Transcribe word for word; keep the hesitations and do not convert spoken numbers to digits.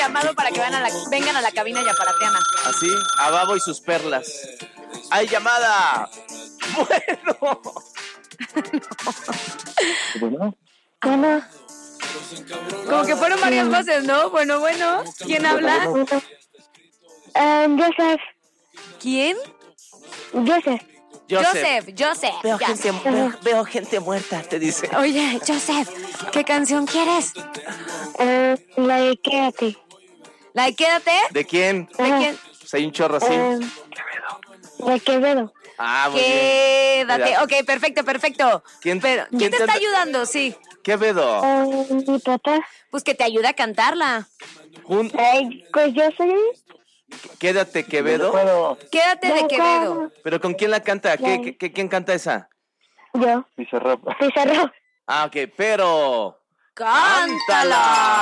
llamado para que vengan a la, vengan a la cabina yaparateana. ¿Así? A Babo y sus perlas. ¡Hay llamada! Bueno. Bueno. Bueno. Como que fueron varias voces, ¿no? Bueno, bueno. ¿Quién habla? Um, Joseph. ¿Quién? Joseph. Joseph, Joseph. Veo ya. gente, veo, veo gente muerta, te dice. Oye, Joseph, ¿qué canción quieres? Uh, la de Quédate. ¿La de Quédate? ¿De quién? ¿De Ajá. quién? Pues hay un chorro así. Um, de Quevedo. Ah, muy bien. Quédate. Mira. Ok, perfecto, perfecto. ¿Quién- Pero, ¿quién, quién te te está anda- ayudando? Sí. ¿Qué vedo? Um, mi papá. Pues que te ayude a cantarla. Jun- Ay, pues yo soy. Quédate, Quevedo. Puedo. Quédate de No, Quevedo. ¿cómo? ¿Pero con quién la canta? ¿Qué, Ya. qué- qué- quién canta esa? Yo. Pizarro. Pizarro. Ah, ok, pero... ¡Cántala!